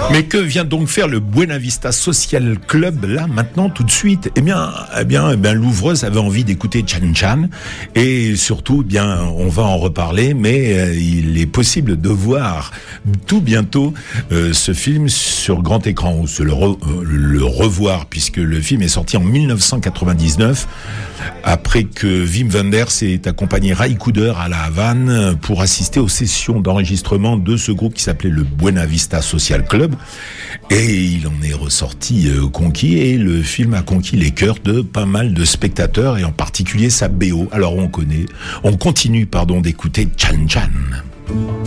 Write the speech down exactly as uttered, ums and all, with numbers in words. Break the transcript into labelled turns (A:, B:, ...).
A: Mais que vient donc faire le Buena Vista Social Club là maintenant tout de suite? Eh bien, eh bien, eh bien, l'ouvreuse avait envie d'écouter Chan Chan et surtout, eh bien, on va en reparler. Mais euh, il est possible de voir tout bientôt euh, ce film sur grand écran ou se le, re, euh, le revoir puisque le film est sorti en dix-neuf cent quatre-vingt-dix-neuf après que Wim Wenders ait accompagné Ray Cooder à la Havane pour assister aux sessions d'enregistrement de ce groupe qui s'appelait le Buena Vista Social Club. Et il en est ressorti euh, conquis et le film a conquis les cœurs de pas mal de spectateurs et en particulier sa B O. Alors on connaît, on continue pardon d'écouter Chan Chan.